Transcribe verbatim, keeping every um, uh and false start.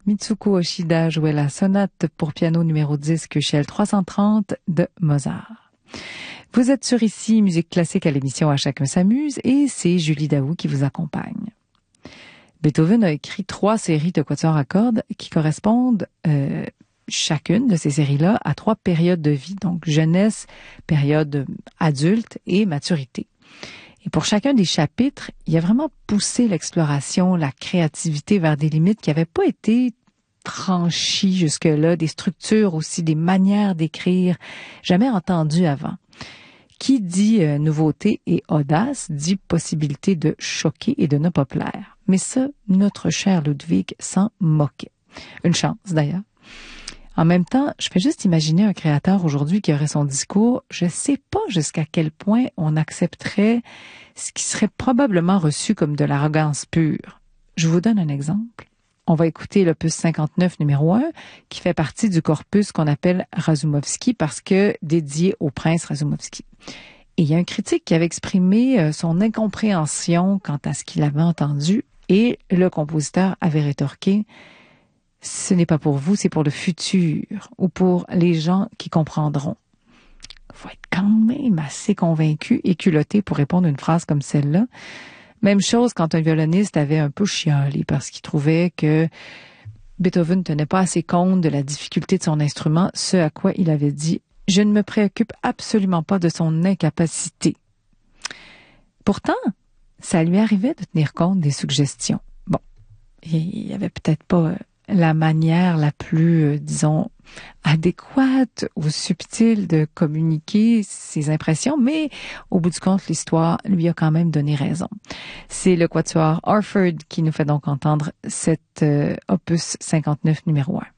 Mitsuko Oshida jouait la sonate pour piano numéro dix Q L trois cent trente de Mozart. Vous êtes sur Ici, Musique classique à l'émission À chacun s'amuse et c'est Julie Daou qui vous accompagne. Beethoven a écrit trois séries de quatuors à cordes qui correspondent euh, chacune de ces séries-là à trois périodes de vie, donc jeunesse, période adulte et maturité. Et pour chacun des chapitres, il a vraiment poussé l'exploration, la créativité vers des limites qui n'avaient pas été franchies jusque-là, des structures aussi, des manières d'écrire jamais entendues avant. Qui dit euh, nouveauté et audace dit possibilité de choquer et de ne pas plaire. Mais ça, notre cher Ludwig s'en moquait. Une chance d'ailleurs. En même temps, je fais juste imaginer un créateur aujourd'hui qui aurait son discours. Je sais pas jusqu'à quel point on accepterait ce qui serait probablement reçu comme de l'arrogance pure. Je vous donne un exemple. On va écouter l'opus cinquante-neuf numéro un, qui fait partie du corpus qu'on appelle Razumovsky parce que dédié au prince Razumovsky. Et il y a un critique qui avait exprimé son incompréhension quant à ce qu'il avait entendu et le compositeur avait rétorqué « Ce n'est pas pour vous, c'est pour le futur ou pour les gens qui comprendront. » Il faut être quand même assez convaincu et culotté pour répondre à une phrase comme celle-là. Même chose quand un violoniste avait un peu chialé parce qu'il trouvait que Beethoven ne tenait pas assez compte de la difficulté de son instrument, ce à quoi il avait dit « Je ne me préoccupe absolument pas de son incapacité. » Pourtant, ça lui arrivait de tenir compte des suggestions. Bon, il n'y avait peut-être pas la manière la plus, euh, disons, adéquate ou subtile de communiquer ses impressions, mais au bout du compte, l'histoire lui a quand même donné raison. C'est le quatuor Orford qui nous fait donc entendre cet euh, opus cinquante-neuf numéro un.